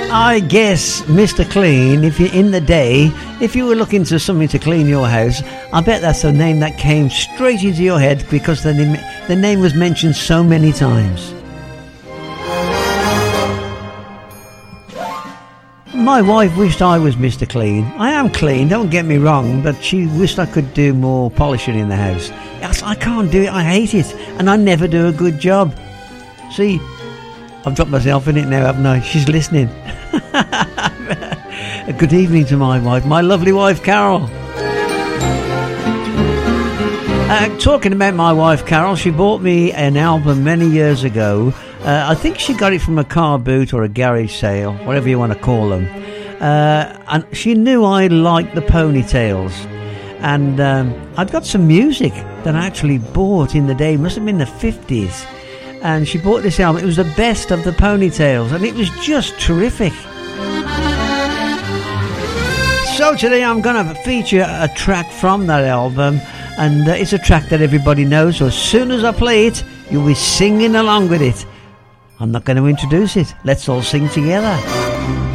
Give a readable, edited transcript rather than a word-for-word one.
I guess, Mr. Clean, if you're in the day, if you were looking for something to clean your house, I bet that's the name that came straight into your head because the name was mentioned so many times. My wife wished I was Mr. Clean. I am clean, don't get me wrong, but she wished I could do more polishing in the house. I can't do it, I hate it, and I never do a good job. See, I've dropped myself in it now, haven't I? She's listening. Good evening to my wife, my lovely wife Carol. Talking about my wife Carol, she bought me an album many years ago. I think she got it from a car boot or a garage sale, whatever you want to call them. And she knew I liked the Ponytails. And I'd got some music that I actually bought in the day, it must have been the 50s. And she bought this album. It was the best of the Ponytails, and it was just terrific. So today I'm going to feature a track from that album, and it's a track that everybody knows, so as soon as I play it, you'll be singing along with it. I'm not going to introduce it. Let's all sing together.